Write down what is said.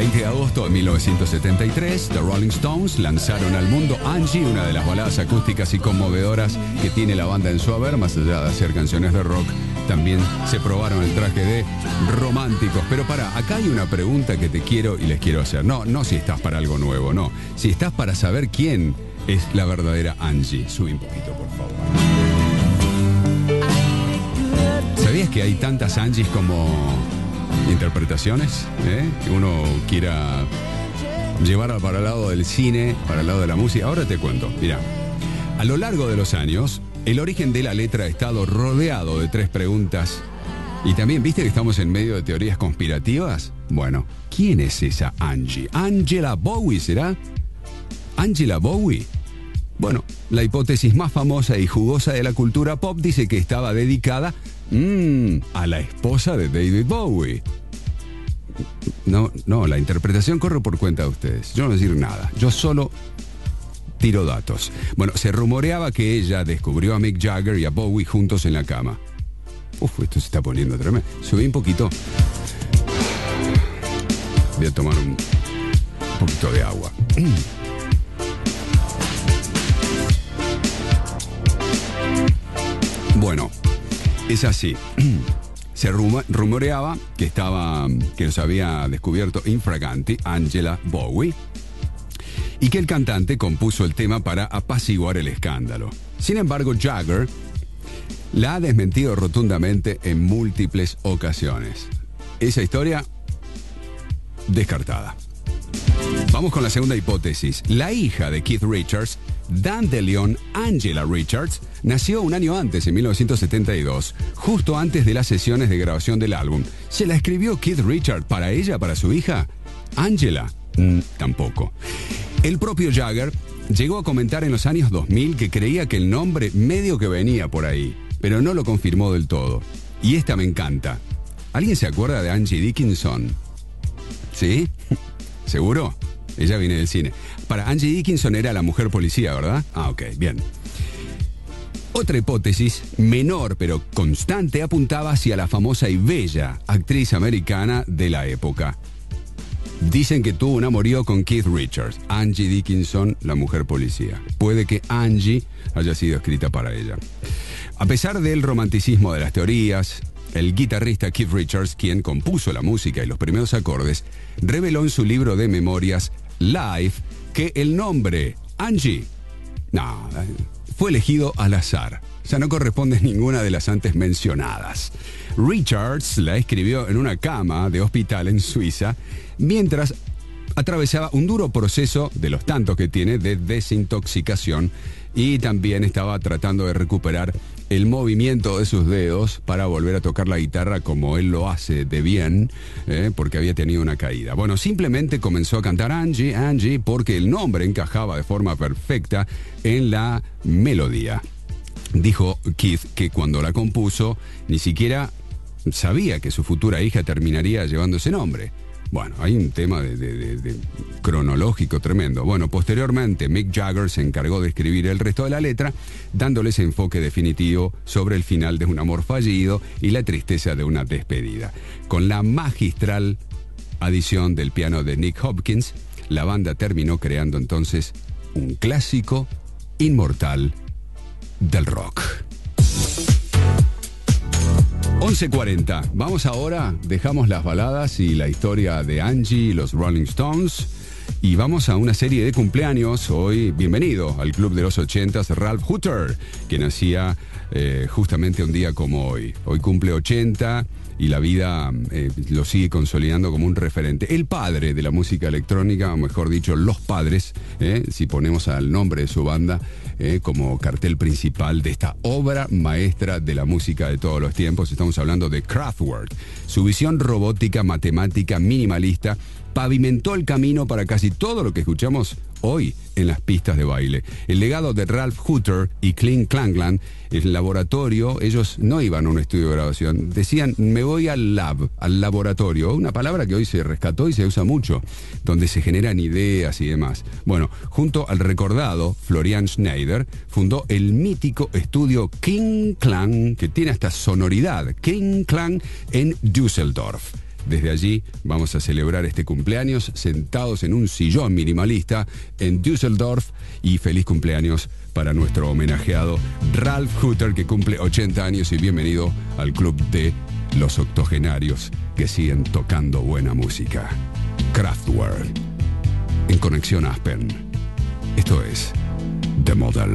20 de agosto de 1973, The Rolling Stones lanzaron al mundo Angie, una de las baladas acústicas y conmovedoras que tiene la banda en su haber. Más allá de hacer canciones de rock, también se probaron el traje de románticos. Pero acá hay una pregunta que te quiero y les quiero hacer. No si estás para algo nuevo, no. Si estás para saber quién es la verdadera Angie. Sube un poquito, por favor. ¿Sabías que hay tantas Angies como interpretaciones? Que uno quiera llevar para el lado del cine, para el lado de la música. Ahora te cuento. Mira, a lo largo de los años, el origen de la letra ha estado rodeado de 3 preguntas. Y también, ¿viste que estamos en medio de teorías conspirativas? Bueno, ¿quién es esa Angie? ¿Angela Bowie será? ¿Angela Bowie? Bueno, la hipótesis más famosa y jugosa de la cultura pop dice que estaba dedicada a la esposa de David Bowie. No, la interpretación corre por cuenta de ustedes. Yo no voy a decir nada. Yo solo tiro datos. Bueno, se rumoreaba que ella descubrió a Mick Jagger y a Bowie juntos en la cama. Esto se está poniendo tremendo. Subí un poquito. Voy a tomar un poquito de agua. Bueno, es así. Se rumoreaba que los había descubierto infraganti Angela Bowie y que el cantante compuso el tema para apaciguar el escándalo. Sin embargo, Jagger la ha desmentido rotundamente en múltiples ocasiones. Esa historia descartada. Vamos con la segunda hipótesis. La hija de Keith Richards, Dandelion Angela Richards, nació un año antes, en 1972, justo antes de las sesiones de grabación del álbum. ¿Se la escribió Keith Richards para ella, para su hija? ¿Angela? Tampoco. El propio Jagger llegó a comentar en los años 2000 que creía que el nombre medio que venía por ahí, pero no lo confirmó del todo. Y esta me encanta. ¿Alguien se acuerda de Angie Dickinson? ¿Sí? ¿Seguro? Ella viene del cine. Para Angie Dickinson era la mujer policía, ¿verdad? Ok, bien. Otra hipótesis, menor pero constante, apuntaba hacia la famosa y bella actriz americana de la época. Dicen que tuvo un amorío con Keith Richards. Angie Dickinson, la mujer policía. Puede que Angie haya sido escrita para ella. A pesar del romanticismo de las teorías, el guitarrista Keith Richards, quien compuso la música y los primeros acordes, reveló en su libro de memorias Live que el nombre Angie fue elegido al azar. O sea, no corresponde a ninguna de las antes mencionadas. Richards la escribió en una cama de hospital en Suiza mientras atravesaba un duro proceso, de los tantos que tiene, de desintoxicación, y también estaba tratando de recuperar el movimiento de sus dedos para volver a tocar la guitarra como él lo hace de bien, porque había tenido una caída. Bueno, simplemente comenzó a cantar Angie, Angie, porque el nombre encajaba de forma perfecta en la melodía. Dijo Keith que cuando la compuso ni siquiera sabía que su futura hija terminaría llevando ese nombre. Bueno, hay un tema de cronológico tremendo. Bueno, posteriormente Mick Jagger se encargó de escribir el resto de la letra, dándole ese enfoque definitivo sobre el final de un amor fallido y la tristeza de una despedida. Con la magistral adición del piano de Nick Hopkins, la banda terminó creando entonces un clásico inmortal del rock. 11:40. Vamos ahora, dejamos las baladas y la historia de Angie y los Rolling Stones y vamos a una serie de cumpleaños. Hoy, bienvenido al Club de los 80s, Ralph Hooter, que nacía justamente un día como hoy. Hoy cumple 80 y la vida lo sigue consolidando como un referente. El padre de la música electrónica, o mejor dicho, los padres, si ponemos al nombre de su banda como cartel principal de esta obra maestra de la música de todos los tiempos. Estamos hablando de Kraftwerk. Su visión robótica, matemática, minimalista, pavimentó el camino para casi todo lo que escuchamos hoy en las pistas de baile. El legado de Ralph Hooter y Kling Klangland, el laboratorio, ellos no iban a un estudio de grabación, decían, me voy al laboratorio, una palabra que hoy se rescató y se usa mucho, donde se generan ideas y demás. Bueno, junto al recordado Florian Schneider, fundó el mítico estudio Kling Klang, que tiene hasta sonoridad, Kling Klang, en Düsseldorf. Desde allí vamos a celebrar este cumpleaños sentados en un sillón minimalista en Düsseldorf, y feliz cumpleaños para nuestro homenajeado Ralf Hutter, que cumple 80 años, y bienvenido al club de los octogenarios que siguen tocando buena música. Kraftwerk en Conexión Aspen. Esto es The Model.